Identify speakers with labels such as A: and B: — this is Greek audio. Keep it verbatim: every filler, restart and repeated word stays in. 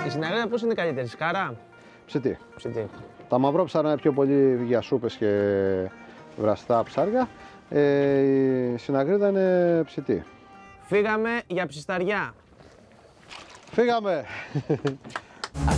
A: Η συναγρίδα πώς είναι καλύτερη, σκάρα?
B: Ψητή.
A: Ψητή.
B: Τα μαυρόψαρα είναι πιο πολύ για σούπες και βραστά ψάρια. Ε, η συναγρίδα είναι ψητή.
A: Φύγαμε για ψισταριά.
B: Φύγαμε!